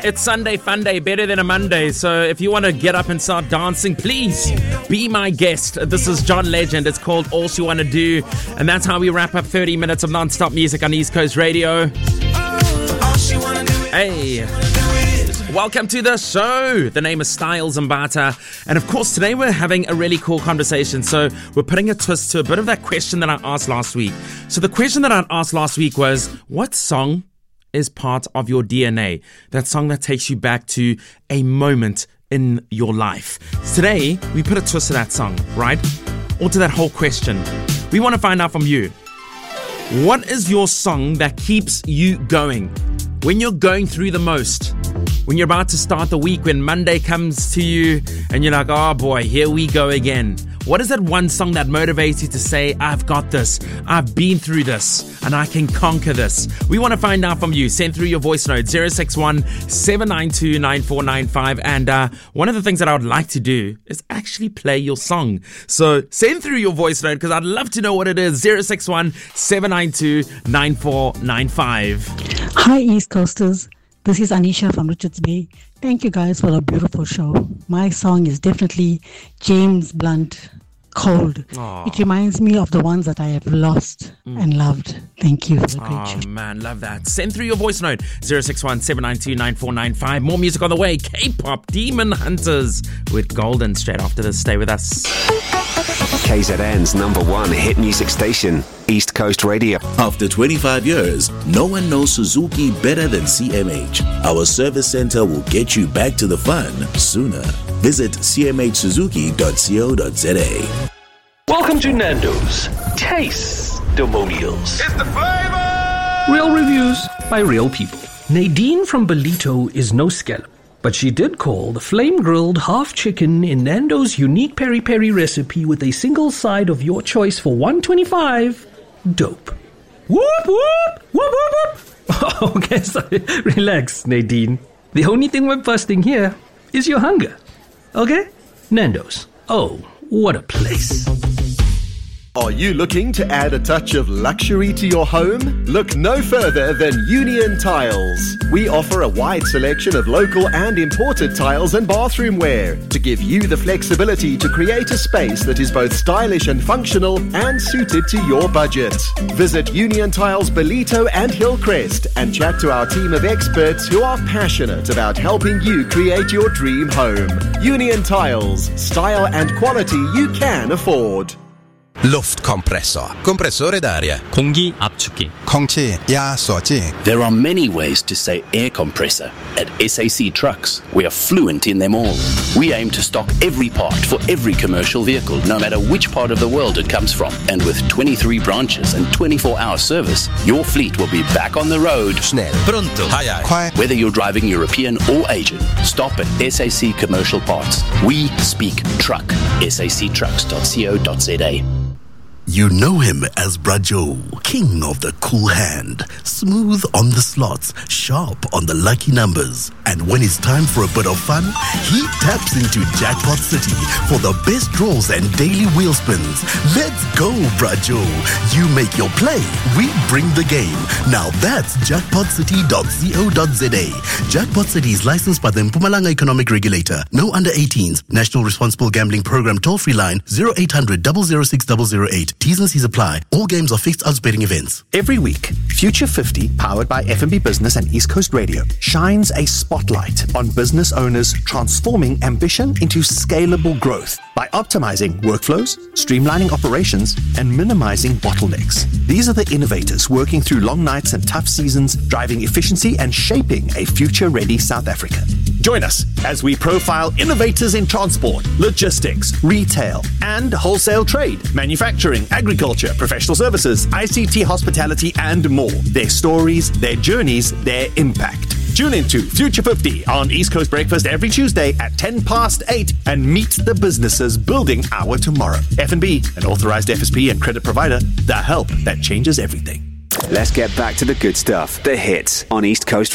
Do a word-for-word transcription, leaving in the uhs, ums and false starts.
It's Sunday fun day, better than a Monday. So if you want to get up and start dancing, please be my guest. This is John Legend. It's called All She Wanna Do. And that's how we wrap up thirty minutes of non-stop music on East Coast Radio. Hey, welcome to the show. The name is Styles Mbata. And of course, today we're having a really cool conversation. So we're putting a twist to a bit of that question that I asked last week. So the question that I asked last week was, what song is part of your D N A? That song that takes you back to a moment in your life. Today, we put a twist to that song, right? Or to that whole question. We want to find out from you. What is your song that keeps you going? When you're going through the most, when you're about to start the week, when Monday comes to you and you're like, oh boy, here we go again. What is that one song that motivates you to say, I've got this, I've been through this, and I can conquer this? We want to find out from you. Send through your voice note, zero six one, seven nine two, nine four nine five. And uh, one of the things that I would like to do is actually play your song. So send through your voice note because I'd love to know what it is. zero six one, seven nine two, nine four nine five. Hi, East Coasters. This is Anisha from Richards Bay. Thank you guys for a beautiful show. My song is definitely James Blunt, Cold. Aww. It reminds me of the ones that I have lost mm. and loved. Thank you for the great oh, show. Oh man, love that. Send through your voice note, zero six one, seven nine two, nine four nine five. More music on the way. K-pop Demon Hunters with Golden straight after this. Stay with us. K Z N's number one hit music station, East Coast Radio. After twenty-five years, no one knows Suzuki better than C M H. Our service center will get you back to the fun sooner. Visit c m h suzuki dot co dot z a. Welcome to Nando's Taste-Demonials. It's the flavor! Real reviews by real people. Nadine from Belito is no scallop, but she did call the flame-grilled half chicken in Nando's unique peri-peri recipe with a single side of your choice for one twenty-five dope. Whoop, whoop, whoop, whoop, whoop. Okay, sorry. Relax, Nadine. The only thing we're busting here is your hunger. Okay? Nando's. Oh, what a place. Are you looking to add a touch of luxury to your home? Look no further than Union Tiles. We offer a wide selection of local and imported tiles and bathroom wear to give you the flexibility to create a space that is both stylish and functional and suited to your budget. Visit Union Tiles Belito and Hillcrest and chat to our team of experts who are passionate about helping you create your dream home. Union Tiles, style and quality you can afford. Luft compressor. Compressore d'aria. 공기 압축기. 공기 야소지. There are many ways to say air compressor. At S A C Trucks, we are fluent in them all. We aim to stock every part for every commercial vehicle, no matter which part of the world it comes from. And with twenty-three branches and twenty-four hour service, your fleet will be back on the road. Schnell. Pronto. Hai hai. Whether you're driving European or Asian, stop at S A C Commercial Parts. We speak truck. S A C trucks dot co dot z a. You know him as Brajo, king of the cool hand, smooth on the slots, sharp on the lucky numbers. And when it's time for a bit of fun, he taps into Jackpot City for the best draws and daily wheel spins. Let's go, Brajo. You make your play, we bring the game. Now that's jackpot city dot co dot z a. Jackpot City is licensed by the Mpumalanga Economic Regulator. No under eighteens. National Responsible Gambling Program toll-free line zero eight hundred, zero zero six, zero zero eight. T's and C's apply. All games are fixed odds betting events. Every week, Future fifty, powered by F and B Business and East Coast Radio, shines a spotlight on business owners transforming ambition into scalable growth by optimizing workflows, streamlining operations, and minimizing bottlenecks. These are the innovators working through long nights and tough seasons, driving efficiency and shaping a future-ready South Africa. Join us as we profile innovators in transport, logistics, retail, and wholesale trade, manufacturing, agriculture, professional services, I C T, hospitality, and more. Their stories, their journeys, their impact. Tune into Future fifty on East Coast Breakfast every Tuesday at ten past eight and meet the businesses building our tomorrow. F and B, an authorized F S P and credit provider, the help that changes everything. Let's get back to the good stuff, the hits on East Coast